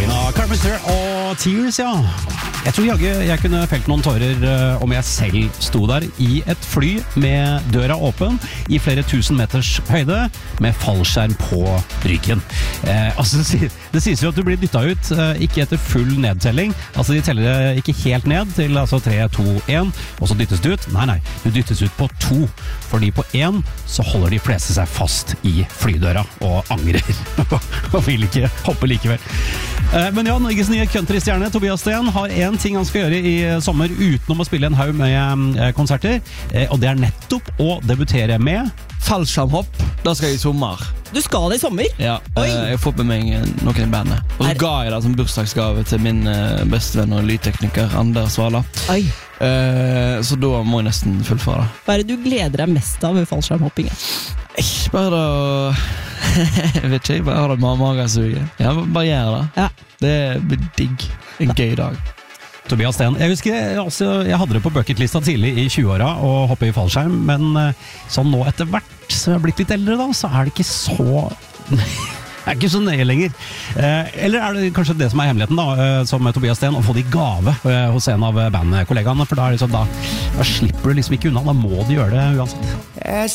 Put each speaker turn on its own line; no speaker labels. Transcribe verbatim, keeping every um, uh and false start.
Sabrina Carpenter og Tears, ja. Jeg tror jaggu jeg kunne felt noen tårer uh, om jeg selv sto der i et fly med døra åpen i flere tusen meters høyde med fallskjerm på ryggen. Eh, altså, det, det sies jo at du blir dyttet ut, uh, ikke etter full nedtelling. Altså, de teller det ikke helt ned til altså, tre, to, én, og så dyttes du ut. Nei, nei, du dyttes ut på to, fordi på én så holder de fleste seg fast i flydøra og angrer, og vil ikke hoppe likevel. Eh, men ja, Norges nye countrystjerne Tobias Sten har en ting han skal gjøre i sommer utenom å spille en haug med eh, konserter, eh, og det er nettopp å debutere med
fallskjermhopp. Da skal jeg i sommer.
Du skal det i sommer?
Ja, uh, jeg har fått med meg noen i bandet. Og så
Er...
ga jeg det som bursdagsgave til min uh, bestevenn og lydtekniker Anders Svala.
Oi.
Uh, så da må jeg nesten fullføre det.
Hva er det du gleder deg mest av ved fallskjermhoppingen?
Ikke bare da... jeg vet ikke, jeg bare har det med magasuget. Ja, bare gjør det.
Ja.
Det blir digg. En gøy dag.
Tobias Sten. Jeg husker altså, jeg hadde det på bucketlista tidlig i tjueåra å hoppe i fallskjerm, men sånn nå etter hvert, så jeg har blitt litt eldre da, så er det ikke så... det er ikke så nøye lenger. Eh, eller er det kanskje det som er hemmeligheten da, eh, som Tobias Sten, å få det i gave eh, hos en av bandkollegaene, for da, er det sånn, da, da slipper du liksom ikke unna, da må du gjøre det uansett.